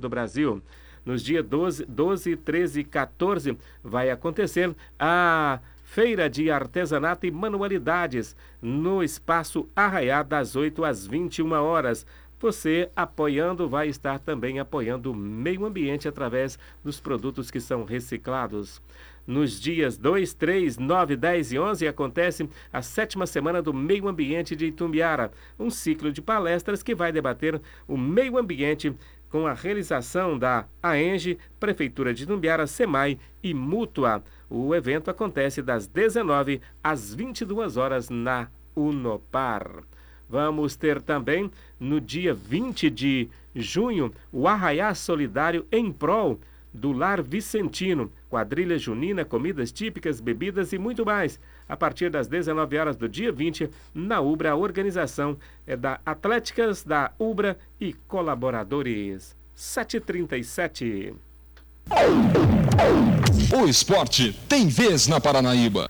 do Brasil. Nos dias 12, 13 e 14 vai acontecer a Feira de Artesanato e Manualidades no Espaço Arraiá das 8 às 21 horas. Você apoiando vai estar também apoiando o meio ambiente através dos produtos que são reciclados. Nos dias 2, 3, 9, 10 e 11 acontece a 7ª Semana do Meio Ambiente de Itumbiara, um ciclo de palestras que vai debater o meio ambiente com a realização da AENGE, Prefeitura de Itumbiara, SEMAI e Mútua. O evento acontece das 19 às 22 horas na Unopar. Vamos ter também, no dia 20 de junho, o Arraiá Solidário em prol do Lar Vicentino, quadrilha junina, comidas típicas, bebidas e muito mais. A partir das 19 horas do dia 20, na Ubra, a organização é da Atléticas da Ubra e colaboradores. 7h37. O esporte tem vez na Paranaíba.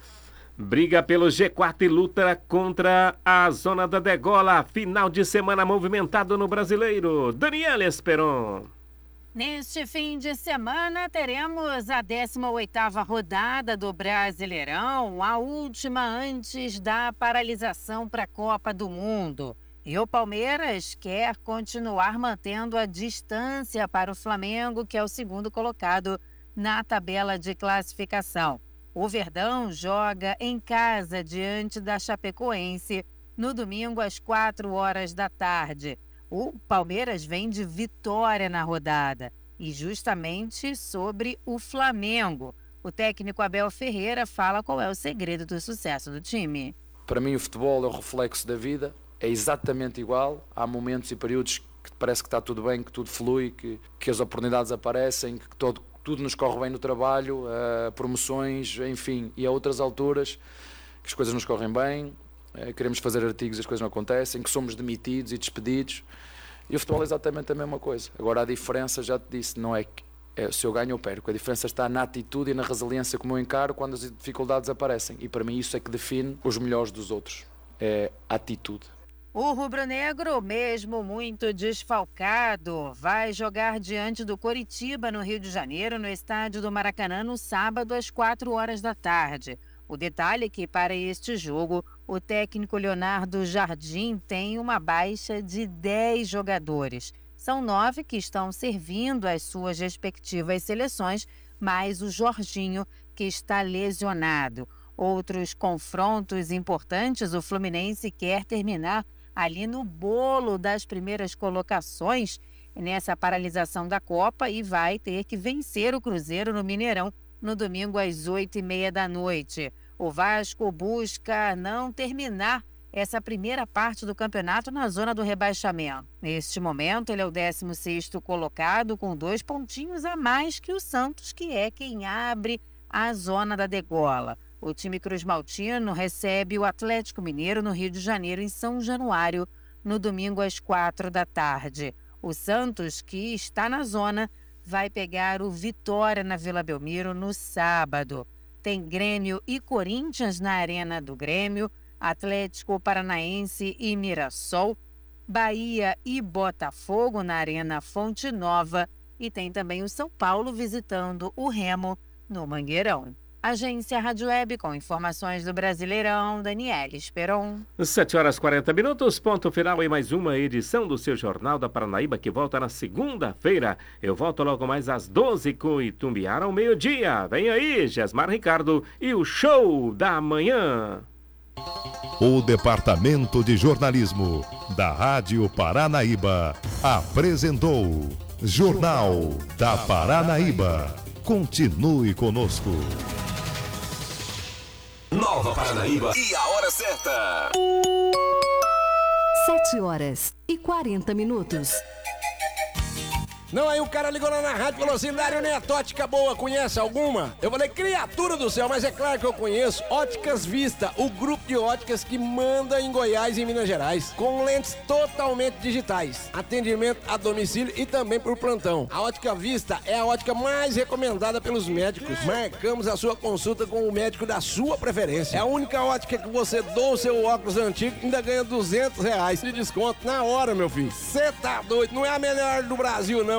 Briga pelo G4 e luta contra a zona da degola. Final de semana movimentado no Brasileiro. Daniela Esperon. Neste fim de semana teremos a 18ª rodada do Brasileirão, a última antes da paralisação para a Copa do Mundo. E o Palmeiras quer continuar mantendo a distância para o Flamengo, que é o segundo colocado na tabela de classificação. O Verdão joga em casa diante da Chapecoense no domingo às 4 horas da tarde. O Palmeiras vem de vitória na rodada e justamente sobre o Flamengo. O técnico Abel Ferreira fala qual é o segredo do sucesso do time. Para mim o futebol é o reflexo da vida, é exatamente igual. Há momentos e períodos que parece que está tudo bem, que tudo flui, que as oportunidades aparecem, que tudo nos corre bem no trabalho, promoções, enfim. E há outras alturas que as coisas nos correm bem, queremos fazer artigos e as coisas não acontecem, que somos demitidos e despedidos. E o futebol é exatamente a mesma coisa. Agora a diferença, já te disse, não é se eu ganho ou perco. A diferença está na atitude e na resiliência como eu encaro quando as dificuldades aparecem. E para mim isso é que define os melhores dos outros. É a atitude. O rubro-negro, mesmo muito desfalcado, vai jogar diante do Coritiba, no Rio de Janeiro, no estádio do Maracanã, no sábado, às 4 horas da tarde. O detalhe é que, para este jogo, o técnico Leonardo Jardim tem uma baixa de 10 jogadores. São 9 que estão servindo as suas respectivas seleções, mais o Jorginho, que está lesionado. Outros confrontos importantes, o Fluminense quer terminar ali no bolo das primeiras colocações nessa paralisação da Copa e vai ter que vencer o Cruzeiro no Mineirão no domingo às 8h30 da noite. O Vasco busca não terminar essa primeira parte do campeonato na zona do rebaixamento. Neste momento, ele é o 16º colocado, com 2 pontinhos a mais que o Santos, que é quem abre a zona da degola. O time cruzmaltino recebe o Atlético Mineiro no Rio de Janeiro, em São Januário, no domingo às 4 da tarde. O Santos, que está na zona, vai pegar o Vitória na Vila Belmiro no sábado. Tem Grêmio e Corinthians na Arena do Grêmio, Atlético Paranaense e Mirassol, Bahia e Botafogo na Arena Fonte Nova e tem também o São Paulo visitando o Remo no Mangueirão. Agência Rádio Web com informações do Brasileirão, Daniela Esperon. 7h40, ponto final em mais uma edição do seu Jornal da Paranaíba, que volta na segunda-feira. Eu volto logo mais às 12 com Itumbiara ao meio-dia. Vem aí, Gesmar Ricardo e o Show da Manhã. O Departamento de Jornalismo da Rádio Paranaíba apresentou Jornal da Paranaíba. Continue conosco. Nova Paranaíba e a hora certa. 7h40. Não, aí o cara ligou lá na rádio e falou assim: Dário Neto, ótica boa, conhece alguma? Eu falei: criatura do céu, mas é claro que eu conheço. Óticas Vista, o grupo de óticas que manda em Goiás e em Minas Gerais, com lentes totalmente digitais, atendimento a domicílio e também por plantão. A Ótica Vista é a ótica mais recomendada pelos médicos. Marcamos a sua consulta com o médico da sua preferência. É a única ótica que você doa o seu óculos antigo e ainda ganha R$200 de desconto na hora, meu filho. Cê tá doido, não é a melhor do Brasil não,